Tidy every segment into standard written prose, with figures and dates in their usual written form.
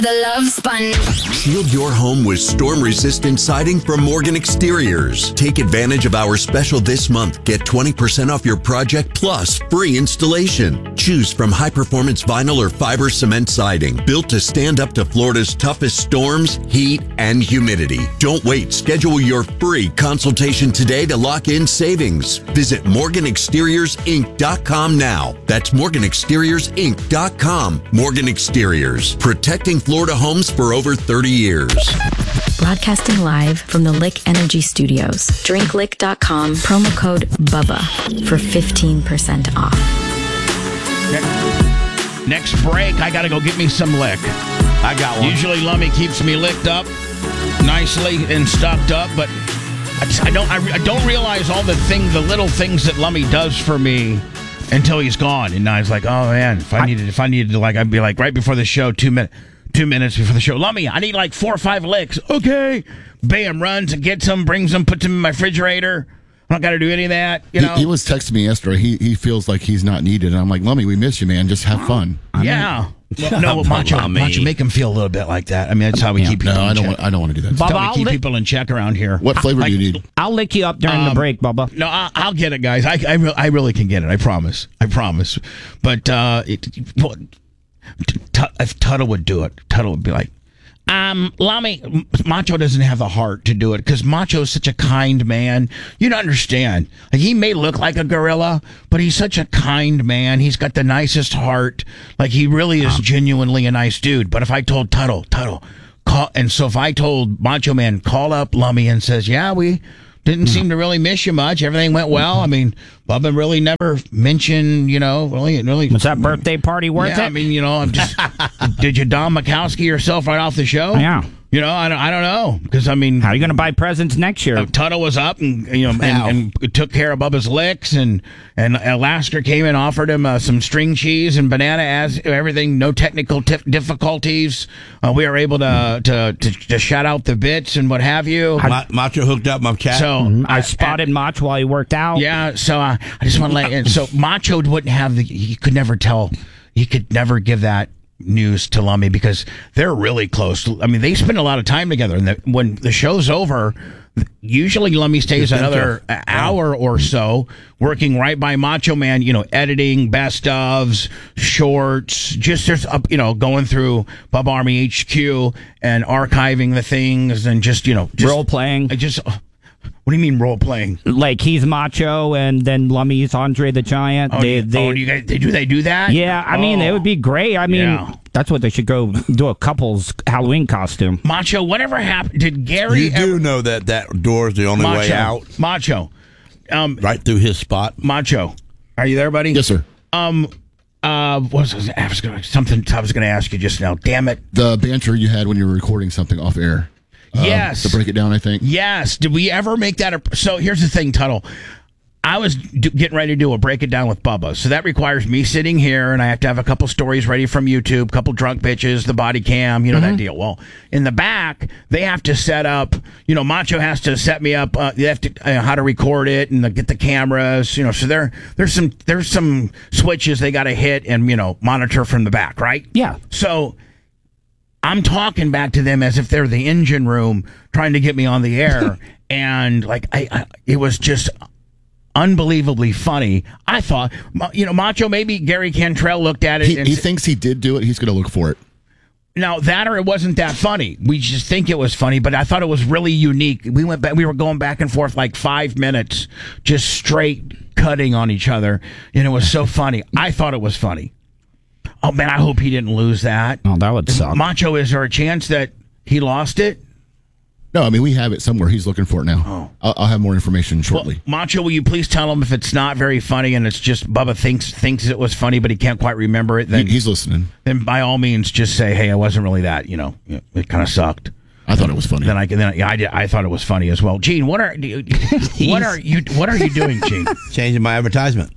The Love Sponge. Shield your home with storm-resistant siding from Morgan Exteriors. Take advantage of our special this month. Get 20% off your project plus free installation. Choose from high-performance vinyl or fiber cement siding, built to stand up to Florida's toughest storms, heat, and humidity. Don't wait. Schedule your free consultation today to lock in savings. Visit MorganExteriorsInc.com now. That's MorganExteriorsInc.com. Morgan Exteriors, protecting Florida homes for over 30 years. Broadcasting live from the Lick Energy Studios. DrinkLick.com, promo code BUBBA for 15% off. Next break, I got to go get me some lick. I got one. Usually Lummy keeps me licked up nicely and stocked up, but I don't realize all the little things that Lummy does for me until he's gone. And I was like, oh man, if I needed to, like, I'd be like right before the show, 2 minutes before the show, Lummy, I need like 4 or 5 licks. Okay. Bam, runs and gets them, brings them, puts them in my refrigerator. I don't got to do any of that. He was texting me yesterday. He feels like he's not needed. And I'm like, Lummy, we miss you, man. Just have fun. Yeah. No, Macho, make him feel a little bit like that. I mean, that's how we keep people in check. I don't want to do that. That's how we keep people in check around here. What flavor do you need? I'll lick you up during the break, Bubba. No, I'll get it, guys. I really can get it. I promise. But if Tuttle would do it, Tuttle would be like, Lummy, Macho doesn't have the heart to do it because Macho is such a kind man. You don't understand. Like, he may look like a gorilla, but he's such a kind man. He's got the nicest heart. Like, he really is genuinely a nice dude. But if I told Tuttle, call, and so if I told Macho Man, call up Lummy and says, yeah, we didn't seem to really miss you much. Everything went well. I mean, Bubba really never mentioned, really. Was that birthday party worth it? I mean, I'm just. Did you Don Mikowski yourself right off the show? Yeah. I don't know because I mean, how are you going to buy presents next year? Tuttle was up and and took care of Bubba's licks and Alaska came and offered him some string cheese and banana as everything. No technical difficulties. We were able to shout out the bits and what have you. Macho hooked up my cat. So I spotted Macho while he worked out. Yeah. So I just want to let. So Macho wouldn't have he could never tell. He could never give that news to Lummy because they're really close. I mean, they spend a lot of time together, and when the show's over, usually Lummy stays another hour or so working right by Macho Man, editing best ofs, shorts, just going through Bub Army HQ and archiving the things and just role playing. What do you mean role playing? Like he's Macho and then Lummy's Andre the Giant. They do that? Yeah, I mean it would be great. I mean that's what they should go do, a couple's Halloween costume. Macho, whatever happened? Did Gary? You do know that door is the only way out. Macho, right through his spot. Macho, are you there, buddy? Yes, sir. What was something I was going to ask you just now? Damn it! The banter you had when you were recording something off air. Yes. To break it down, I think. Yes. Did we ever make that? So here's the thing, Tuttle. I was getting ready to do a break it down with Bubba. So that requires me sitting here, and I have to have a couple stories ready from YouTube, couple drunk bitches, the body cam, that deal. Well, in the back, they have to set up, Macho has to set me up, they have to, how to record it and get the cameras, so there's some switches they got to hit and, monitor from the back, right? Yeah. So I'm talking back to them as if they're the engine room trying to get me on the air. And it was just unbelievably funny. I thought, Macho, maybe Gary Cantrell looked at it. He thinks he did do it. He's going to look for it. Now, that or it wasn't that funny. We just think it was funny, but I thought it was really unique. We were going back and forth like 5 minutes, just straight cutting on each other. And it was so funny. I thought it was funny. Oh, man, I hope he didn't lose that. Oh, that would suck. Macho, is there a chance that he lost it? No, I mean, we have it somewhere. He's looking for it now. I'll have more information shortly. Well, Macho, will you please tell him if it's not very funny and it's just Bubba thinks it was funny, but he can't quite remember it? Then he's listening. Then by all means, just say, hey, it wasn't really that. It kind of sucked. I thought it was funny. I thought it was funny as well. Gene, what are you doing, Gene? Changing my advertisement.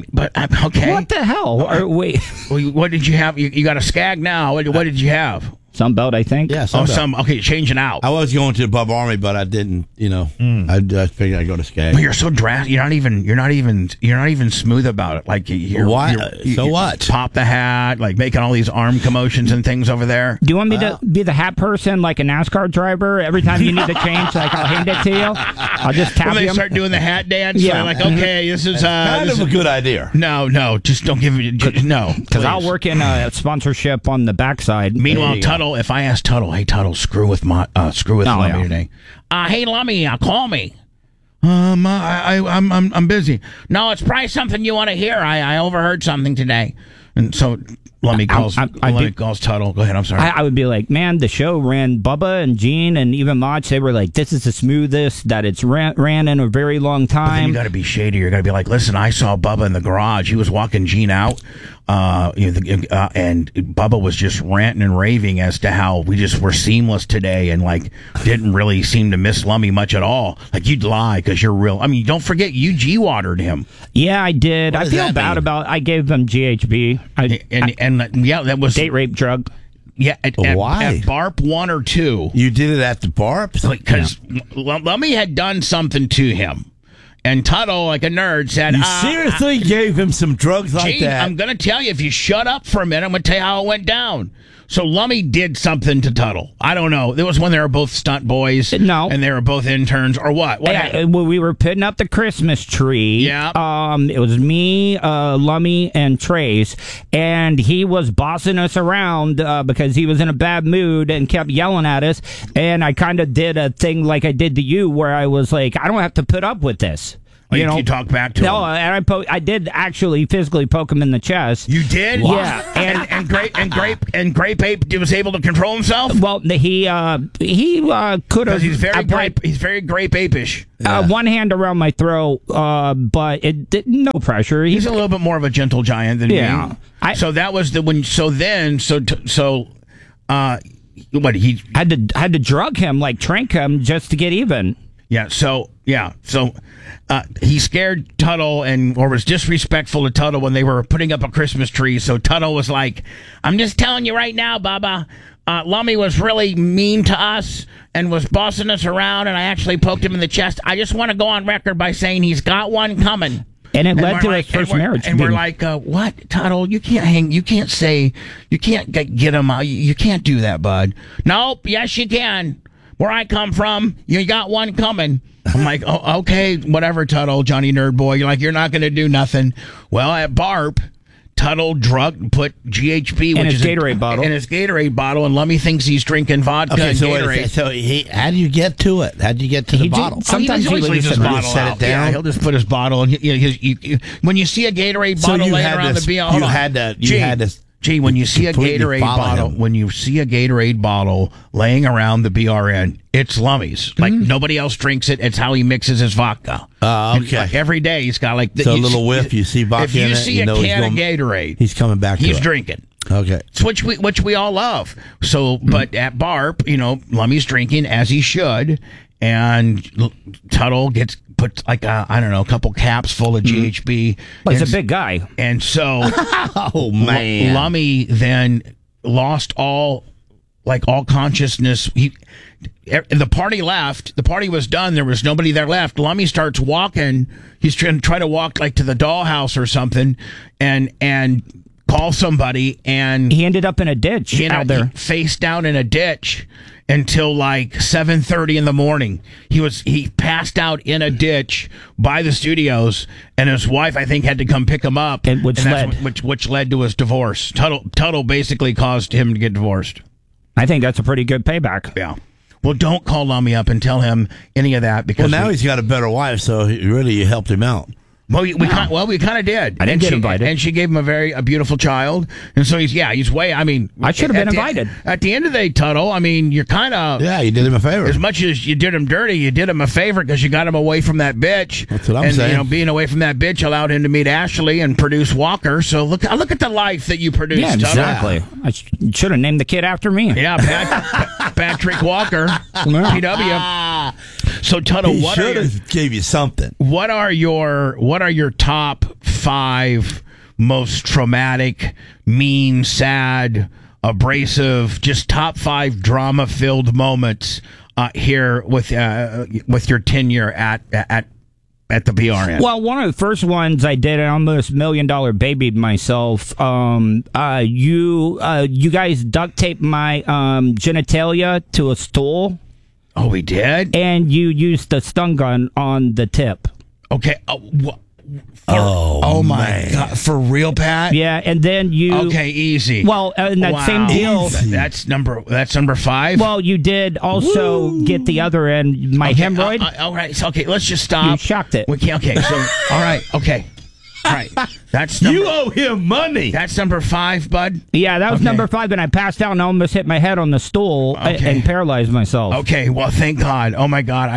Okay. What the hell? Wait. What did you have? You got a skag now. What did you have? Sunbelt, I think. Yeah, Okay, changing out. I was going to Bub Army, but I didn't. I figured I'd go to Skag. But you're so drastic. You're not even smooth about it. Like why? So what? Pop the hat, like making all these arm commotions and things over there. Do you want me to be the hat person, like a NASCAR driver? Every time you need to change, like I'll hand it to you. I'll just tap you. When they start doing the hat dance, yeah. like okay, this is kind of a good idea. No, just don't give it. No, because I'll work in a sponsorship on the backside. Meanwhile, Tuttle, if I ask Tuttle, hey Tuttle, screw with Lummy today. Hey Lummy, call me. I'm busy. No, it's probably something you want to hear. I overheard something today, and so Lummy calls Tuttle. Go ahead. I'm sorry. I would be like, man, the show ran Bubba and Gene and even Mach. They were like, this is the smoothest that it's ran in a very long time. But then you got to be shady. You got to be like, listen, I saw Bubba in the garage. He was walking Gene out. And Bubba was just ranting and raving as to how we just were seamless today and like didn't really seem to miss Lummy much at all. Like you'd lie because you're real. I mean, don't forget you G-watered him. Yeah, I did. I feel bad about. I gave him GHB. That was date rape drug. Yeah, why? At BARP 1 or 2. You did it at the BARP? Because Lummy had done something to him. And Tuttle, like a nerd, said, you seriously gave him some drugs like Gene, that? I'm going to tell you, if you shut up for a minute, I'm going to tell you how it went down. So Lummy did something to Tuttle. I don't know. It was when they were both stunt boys. No. And they were both interns, or what? We were putting up the Christmas tree. Yeah. It was me, Lummy, and Trace, and he was bossing us around because he was in a bad mood and kept yelling at us. And I kind of did a thing like I did to you, where I was like, I don't have to put up with this. You talk back to him? No, and I did actually physically poke him in the chest. You did? Wow. Yeah. And Grape Ape was able to control himself? Well, he could have. He's very Grape Ape-ish. One hand around my throat, but it did no pressure. He's a little bit more of a gentle giant than me. So that was the when. So then, what he had to drug him, like trank him, just to get even. Yeah. So he scared Tuttle or was disrespectful to Tuttle when they were putting up a Christmas tree. So Tuttle was like, "I'm just telling you right now, Bubba. Lummy was really mean to us and was bossing us around, and I actually poked him in the chest. I just want to go on record by saying he's got one coming." And it led to his first marriage. And we're like, what, Tuttle? You can't hang. You can't say. You can't get him out. You can't do that, bud. Nope. Yes, you can. Where I come from, you got one coming. I'm like, oh, okay, whatever, Tuttle, Johnny Nerd Boy. You're like, you're not going to do nothing. Well, at BARP, Tuttle put GHB in his Gatorade bottle, and Lummy thinks he's drinking vodka and Gatorade. So how do you get to it? How do you get to the bottle? Sometimes he leaves his bottle set it down. Yeah, he'll just put his bottle. And when you see a Gatorade bottle laying around the BL, you had to. Gee, when you see a Gatorade bottle laying around the BRN, it's Lummy's. Like nobody else drinks it. It's how he mixes his vodka. Okay. Like every day he's got like a little whiff. You see vodka in it. If you see a can of Gatorade, he's coming back. He's drinking. Okay. Which we all love. So, but at BARP, Lummy's drinking as he should, and Tuttle puts like a couple caps full of GHB. Well, he's a big guy, and so oh man, Lummy then lost all consciousness. The party left. The party was done. There was nobody there left. Lummy starts walking. He's trying to walk like to the dollhouse or something, and call somebody. And he ended up in a ditch out there, face down in a ditch. Until like 7:30 in the morning, he passed out in a ditch by the studios, and his wife I think had to come pick him up, which led to his divorce. Tuttle basically caused him to get divorced. I think that's a pretty good payback. Yeah. Well, don't call Lummy up and tell him any of that because now he's got a better wife, so you helped him out. Well, we kind of did. I didn't get invited, and she gave him a beautiful child, and so he's way. I mean, I should have been invited. At the end of the day, Tuttle, I mean, you're kind of you did him a favor. As much as you did him dirty, you did him a favor because you got him away from that bitch. That's what I'm saying. Being away from that bitch allowed him to meet Ashley and produce Walker. So look at the life that you produced. Yeah, exactly. Tuttle. I should have named the kid after me. Yeah, Patrick Walker, PW. So Tuttle, gave you something. What are your top 5 most traumatic, mean, sad, abrasive, just top 5 drama-filled moments here with your tenure at the BRN? Well, one of the first ones I did, I almost $1 million babied myself. You guys duct taped my genitalia to a stool. Oh, we did? And you used the stun gun on the tip. Okay. Oh my God! For real, Pat? Yeah, and then you. Okay, easy. Well, in that same deal, that's number 5. Well, you did also get the other end, my hemorrhoid. All right. So, okay, let's just stop. You shocked it. We can't. Okay. So, all right. Okay. All right. That's number, you owe him money. That's number 5, bud. Yeah, that was number 5, and I passed out and almost hit my head on the stool and paralyzed myself. Okay, well, thank God. Oh my God,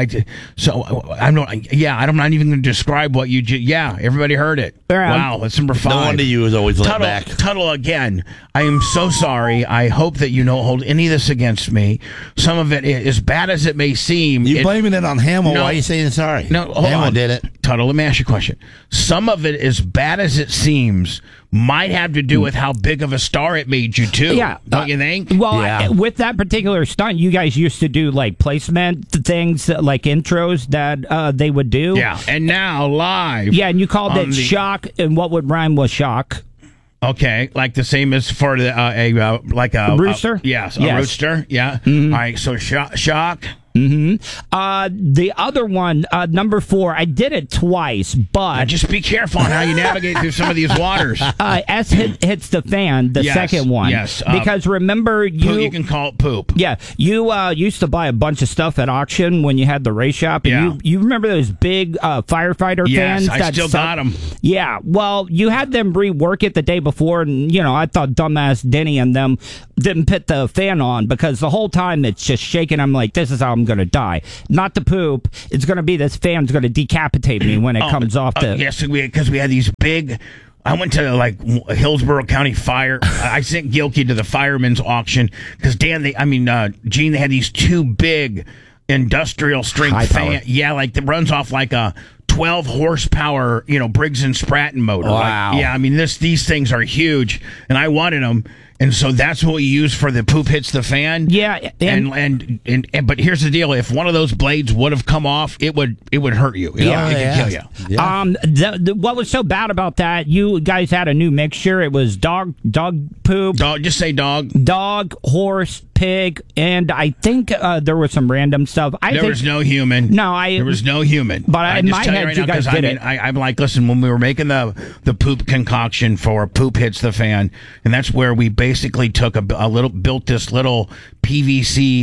I'm not. Yeah, I'm not even going to describe what you. Yeah, everybody heard it. Wow, that's number 5. No wonder you was always let back. Tuttle again. I am so sorry. I hope that you don't hold any of this against me. Some of it, as bad as it may seem, you blaming it on Hamill. Why are you saying sorry? No, Hamill did it. Tuttle, let me ask you a question. Some of it, as bad as it seems, might have to do with how big of a star it made you too. Yeah, don't you think? Well, with that particular stunt, you guys used to do like placement things, like intros that they would do. Yeah, and now live. Yeah, and you called it shock, and what would rhyme with shock? Okay, like the same as for a rooster. Yes, a rooster. Yeah. Mm-hmm. All right. So shock. Mm-hmm. The other one, number 4, I did it twice, but now just be careful on how you navigate through some of these waters. S hits the fan, the second one. Yes. Because remember, you can call it poop. Yeah, you used to buy a bunch of stuff at auction when you had the race shop. And you remember those big firefighter fans? Yes, I still got them. Yeah, well, you had them rework it the day before, and I thought dumbass Denny and them didn't put the fan on because the whole time it's just shaking. I'm like, this is how I'm going to die. Not the poop. It's going to be this fan's going to decapitate me when it comes off the... Yes, because we had these big... I went to Hillsborough County Fire. I sent Gilkey to the fireman's auction because Gene, they had these 2 big industrial strength fans. Yeah, that runs off like a 12 horsepower, Briggs and Stratton motor. Wow. These things are huge, and I wanted them. And so that's what we use for the poop hits the fan. Yeah, and but here's the deal: if one of those blades would have come off, it would hurt you. It could kill you. Yeah. What was so bad about that? You guys had a new mixture. It was dog poop. Just say dog. Dog, horse, pig, and I think there was some random stuff. There was no human. There was no human. But in my head, you guys did it. I'm like, listen, when we were making the poop concoction for Poop Hits the Fan, and that's where we basically took built this little PVC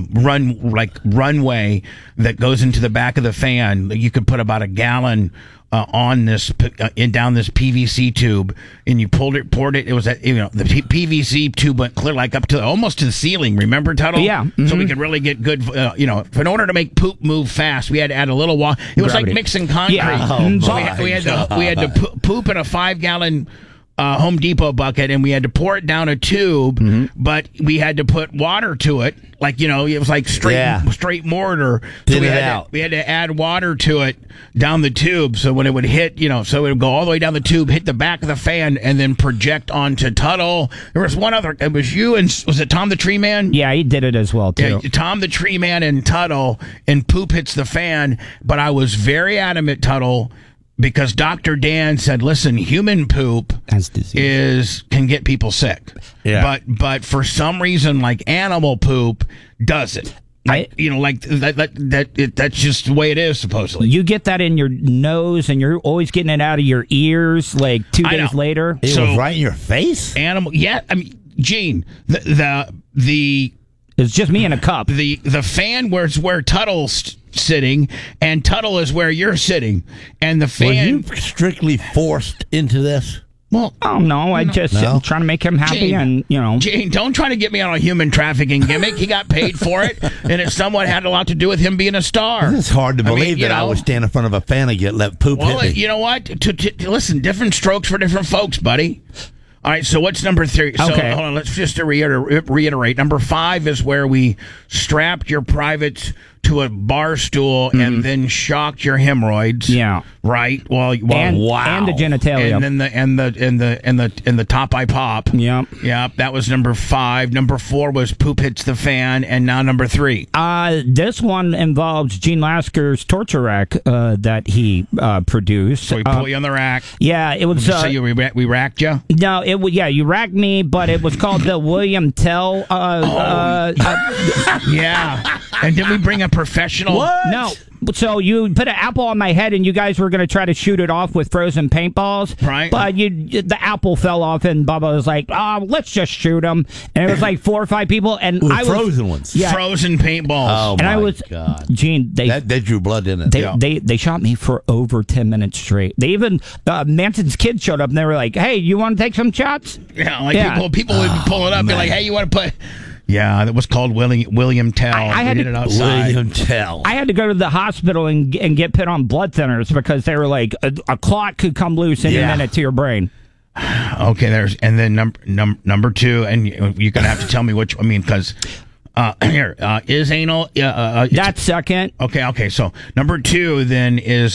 runway that goes into the back of the fan. You could put about a gallon on this down this PVC tube, and you poured it. It was the PVC tube went clear up to almost to the ceiling. Remember, Tuttle? Yeah. Mm-hmm. So we could really get good. In order to make poop move fast, we had to add a little water. It was like mixing concrete. Yeah. So we had to poop in a 5-gallon. Home Depot bucket, and we had to pour it down a tube, but we had to put water to it. It was like straight mortar. So we had to add water to it down the tube. So when it would hit, so it would go all the way down the tube, hit the back of the fan, and then project onto Tuttle. There was one other. It was you and was it Tom the Tree Man? Yeah, he did it as well too. Yeah, Tom the Tree Man and Tuttle, and Poop Hits the Fan. But I was very adamant, Tuttle, because Dr. Dan said, listen, human poop can get people sick. Yeah. But for some reason, animal poop doesn't. That's just the way it is, supposedly. You get that in your nose, and you're always getting it out of your ears 2 days later. It was right in your face? Animal, yeah. Gene, the it's just me in a cup. The fan where Tuttle's sitting, and Tuttle is where you're sitting, and the fan. Were you strictly forced into this? Well, no, I just trying to make him happy, Gene, don't try to get me on a human trafficking gimmick. He got paid for it, and it somewhat had a lot to do with him being a star. It's hard to believe that I would stand in front of a fan and get let poop hit me. You know what? Listen, different strokes for different folks, buddy. All right, so what's number 3? So okay. Hold on, let's just reiterate. Number 5 is where we strapped your private to a bar stool and then shocked your hemorrhoids. Yeah. Right. And the genitalia. And then the top eye pop. Yep. Yep. That was number 5. Number 4 was poop hits the fan, and now number 3. This one involves Gene Lasker's torture rack that he produced. So we put you on the rack. Yeah, it was. So we racked you. No, it was. Yeah, you racked me, but it was called the William Tell. Yeah. And did we bring a professional? What? No. So you put an apple on my head, and you guys were going to try to shoot it off with frozen paintballs. Right. But the apple fell off, and Bubba was like, let's just shoot them. And it was like 4 or 5 people. And Ooh, I was... frozen ones. Yeah. Frozen paintballs. Oh, and my I was, God. Gene, That drew blood in it. They shot me for over 10 minutes straight. They even, Manson's kids showed up, and they were like, hey, you want to take some shots? Yeah, people would pull it up and be like, hey, you want to put... Yeah, that was called William Tell. I had did it outside. William Tell. I had to go to the hospital and get put on blood thinners because they were like, a clot could come loose any minute to your brain. Okay, and then number 2, and you're going to have to tell me which, because is anal... That's second. Okay, so number 2 then is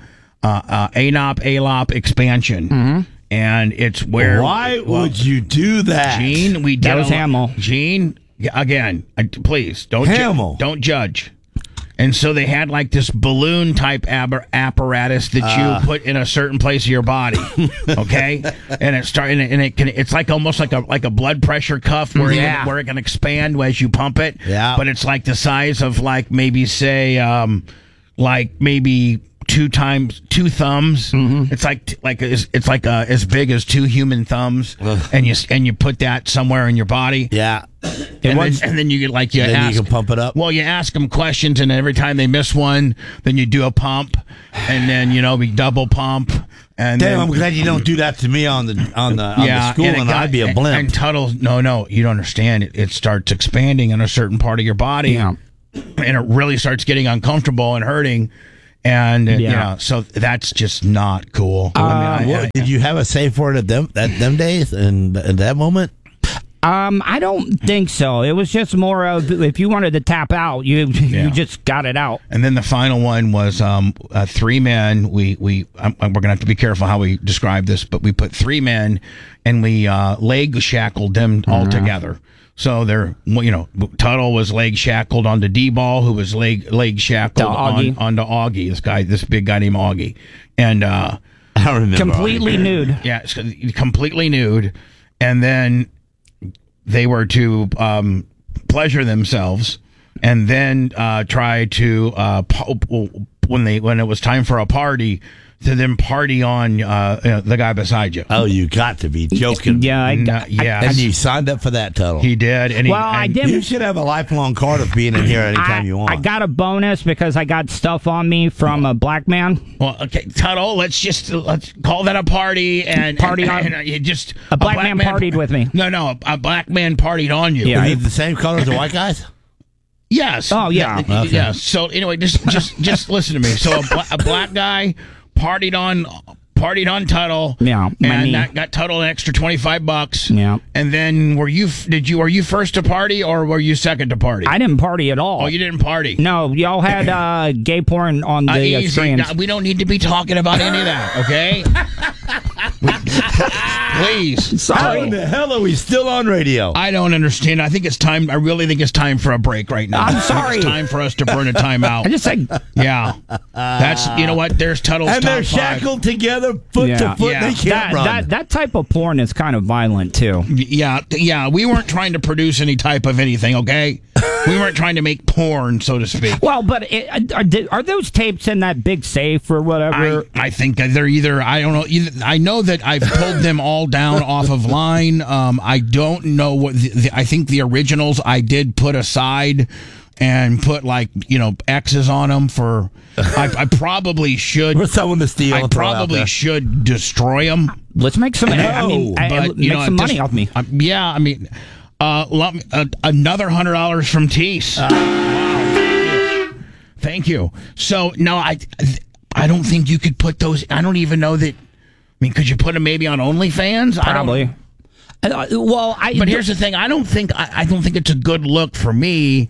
ALOP expansion. Mm-hmm. And it's where... Why would you do that? Gene, we did... That was Hamill. Gene, again, please, don't judge. And so they had like this balloon type apparatus that you put in a certain place of your body, okay? And it's like almost like a blood pressure cuff where it can expand as you pump it. Yeah. But it's like the size of like maybe say maybe 2 thumbs. Mm-hmm. It's like as big as 2 human thumbs, and you put that somewhere in your body. Yeah. And then you get you can pump it up. Well, you ask them questions, and every time they miss one, then you do a pump, and then we double pump. And damn, I'm glad you don't do that to me on the school, and I'd be a blimp. And Tuttle, no, you don't understand. It starts expanding in a certain part of your body, and it really starts getting uncomfortable and hurting. And so that's just not cool. Did you have a safe word at them days and at that moment? I don't think so. It was just more of if you wanted to tap out, you just got it out. And then the final one was 3 men. We're gonna have to be careful how we describe this, but we put 3 men and we leg shackled them all together. So they're, Tuttle was leg shackled onto D-Ball, who was leg shackled onto Augie. This big guy named Augie, and I remember completely nude. Yeah, completely nude, and then they were to pleasure themselves, and then try to when it was time for a party, to then party on the guy beside you. Oh, you got to be joking. Yeah, and you signed up for that, Tuttle. He did. And I didn't. You should have a lifelong card of being in here anytime you want. I got a bonus because I got stuff on me from a black man. Well, okay, Tuttle, let's call that a party and party on. And you just a black man partied with me. No, a black man partied on you. Yeah, are you the same color as the white guys? Yes. Oh yeah. Okay. Yeah. So anyway, just listen to me. So a black guy partied on Tuttle. Yeah. And that got Tuttle an extra $25. Yeah. And then were you first to party or were you second to party? I didn't party at all. Oh, you didn't party? No, y'all had gay porn on the screens. No, we don't need to be talking about any of that, okay? Please. Sorry. How in the hell are we still on radio? I don't understand. I think it's time. I really think it's time for a break right now. I'm sorry. It's time for us to burn a timeout. I just said, yeah. That's what. There's Tuttle's and top they're 5. shackled together, foot to foot. Yeah. They can't run. That type of porn is kind of violent too. Yeah. We weren't trying to produce any type of anything. Okay. We weren't trying to make porn, so to speak. Well, but are those tapes in that big safe or whatever? I think they're either. I don't know. I know that I've pulled them all down off of line. I don't know what. I think the originals I did put aside and put X's on them for. I probably should. For someone to steal. I probably should destroy them. Let's make some. Make some money off me. Yeah, I mean. Another $100 from Teese. Wow. Thank you. So no, I don't think you could put those. I don't even know that. I mean, could you put them maybe on OnlyFans? Probably. But here's the thing. I don't think it's a good look for me.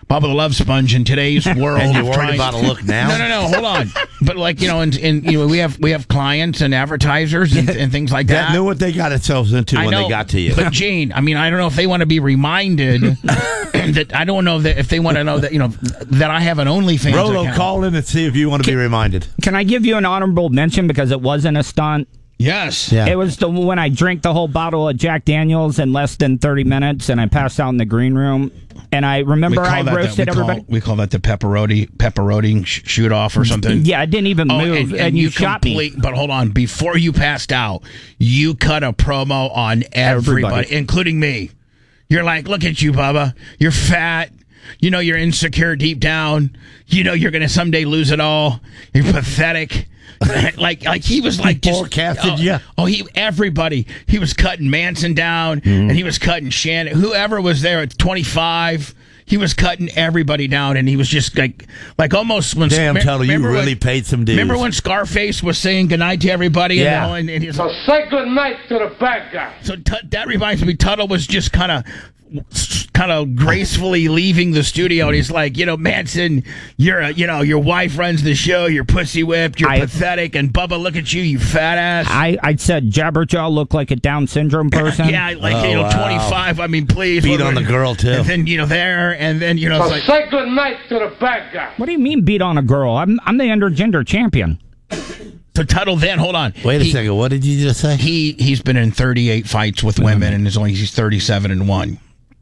Bubba the Love Sponge in today's world. And you're of worried trying- about a look now? No, hold on. But like, we have clients and advertisers and things like That that. knew what they got themselves into when they got to you. But Gene, I don't know if they want to be reminded that I don't know that if they want to know that that I have an OnlyFans Rolo, account. call in and see if you want to be reminded. Can I give you an honorable mention because it wasn't a stunt? Yes. Yeah. It was when I drank the whole bottle of Jack Daniels in less than 30 minutes and I passed out in the green room. And I remember I roasted everybody. We call that the pepperoni shoot off or something. Yeah, I didn't even move. And you shot me. But hold on. Before you passed out, you cut a promo on everybody, including me. You're like, look at you, Bubba. You're fat. You're insecure deep down. You're going to someday lose it all. You're pathetic. like he was like He forecasted you. Everybody. He was cutting Manson down, and he was cutting Shannon. Whoever was there at 25, he was cutting everybody down, and he was just like almost when. Damn, Tuttle, you really paid some dues. Remember when Scarface was saying goodnight to everybody? Yeah. And he's So say good night to the bad guy. so that reminds me, Tuttle was just kind of gracefully leaving the studio, and he's like, Manson, your wife runs the show, you're pussy whipped, you're pathetic, and Bubba, look at you, you fat ass. I said Jabberjaw looked like a Down syndrome person. Yeah, 25. Please Beat on the girl, too. And then there, and then it's So like, say good night to the bad guy. What do you mean beat on a girl? I'm the intergender champion. so Tuttle. Then hold on, Wait a second. What did you just say? He's been in 38 fights with women, and he's 37-1.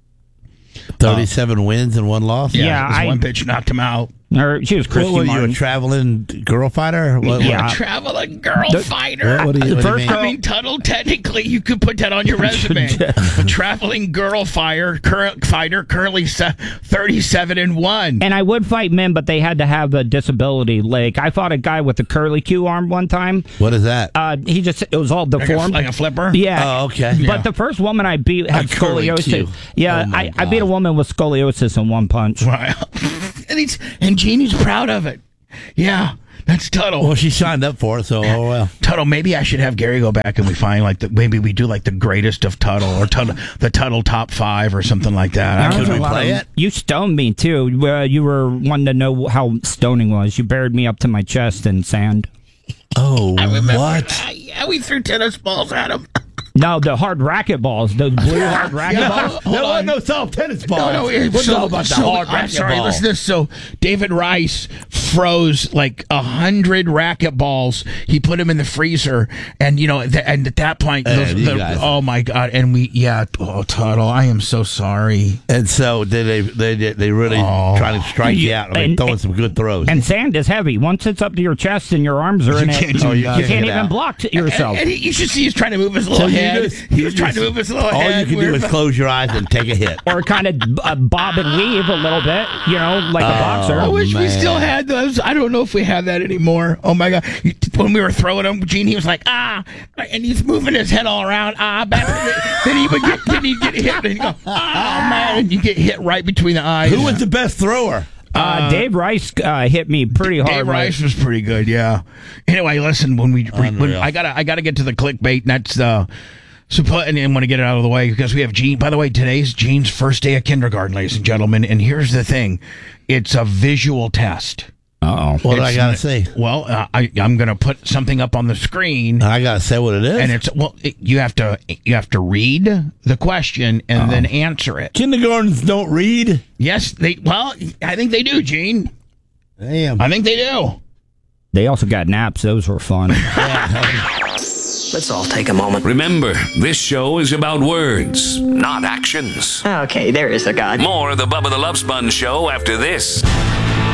37 wins and 1 loss? Yeah, one bitch knocked him out. Or she was Christy What were you, Martin. a traveling girl fighter? What, Yeah. Traveling girl fighter. What do you mean? Tuttle, technically, you could put that on your resume. A traveling girl fighter, currently 37-1. And I would fight men, but they had to have a disability. Like, I fought a guy with a curly Q arm one time. What is that? It was all deformed. Like a flipper? Yeah. Oh, okay. But the first woman I beat had A curly scoliosis. Q. Yeah, Oh, my I beat a woman with scoliosis in one punch. Right. and Jeannie's proud of it. Yeah, that's Tuttle. Well, she signed up for it, so oh well. Tuttle, maybe I should have Gary go back and we find maybe we do like the greatest of Tuttle or the Tuttle top 5 or something like that. Could we play it? You stoned me, too. You were wanting to know how stoning was. You buried me up to my chest in sand. Oh, What? Yeah, we threw tennis balls at him. No, the hard racket balls. Those blue hard racket balls. There was no soft tennis balls. What's all about the hard racket sorry, listen to this. So David Rice froze like 100 racket balls. He put them in the freezer, and and at that point, oh my God! And Tuttle, I am so sorry. And so did they really try to strike you out? I mean, throwing some good throws. And sand is heavy. Once it's up to your chest and your arms are in it, you can't even block yourself. And you should see he's trying to move his little head. He was trying to move his little head. All you can do is close your eyes and take a hit. Or kind of bob and weave a little bit, like a boxer. I wish we still had those. I don't know if we have that anymore. Oh my God! When we were throwing him, Gene, he was like and he's moving his head all around. Then he would get hit, and he'd go, man, and you get hit right between the eyes. Who was the best thrower? Dave Rice hit me pretty hard. Dave Rice was pretty good, yeah. Anyway, listen, when I gotta get to the clickbait, and that's and I want to get it out of the way because we have Gene. By the way, today's Gene's first day of kindergarten, ladies and gentlemen. And here's the thing: it's a visual test. Uh-oh. What do I gotta say? Well, I'm going to put something up on the screen. I gotta say what it is. And it's you have to read the question and then answer it. Kindergartens don't read. Yes, I think they do, Gene. Damn. I think they do. They also got naps. Those were fun. Let's all take a moment. Remember, this show is about words, not actions. Okay, there is a God. More of the Bubba the Love Sponge Show after this.